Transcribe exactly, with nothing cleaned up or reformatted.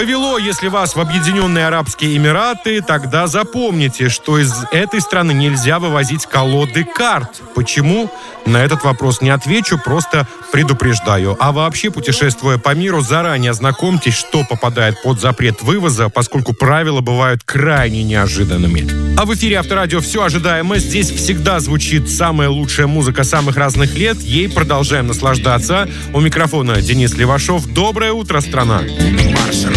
Повело, если вас в Объединенные Арабские Эмираты, тогда запомните, что из этой страны нельзя вывозить колоды карт. Почему? На этот вопрос не отвечу, просто предупреждаю. А вообще, путешествуя по миру, заранее ознакомьтесь, что попадает под запрет вывоза, поскольку правила бывают крайне неожиданными. А в эфире Авторадио «Все ожидаемо». Здесь всегда звучит самая лучшая музыка самых разных лет. Ей продолжаем наслаждаться. У микрофона Денис Левашов. Доброе утро, страна!